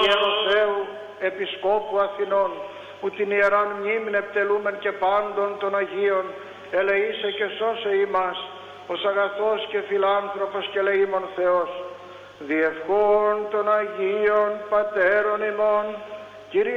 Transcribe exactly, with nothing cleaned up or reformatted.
Ιεροθέου, Επισκόπου Αθηνών, που την ιεράν μνήμην επιτελούμεν και πάντων των Αγίων, ελεήσε και σώσε ημάς, ως αγαθός και φιλάνθρωπος και ελεήμων Θεός, διευχών των Αγίων Πατέρων ημών, Κυρίε